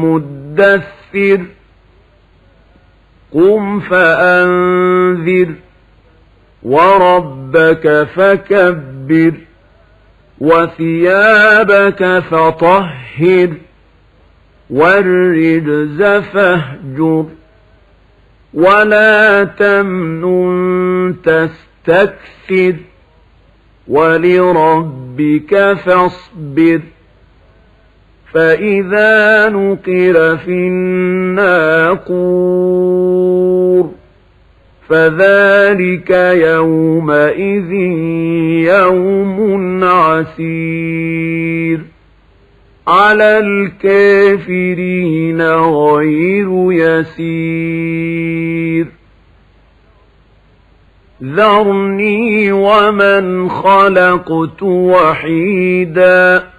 مدثر قم فأنذر وربك فكبر وثيابك فطهر والرجز فاهجر ولا تمنن تستكثر ولربك فاصبر فإذا نقر في الناقور فذلك يومئذ يوم عسير على الكافرين غير يسير ذرني ومن خلقت وحيدا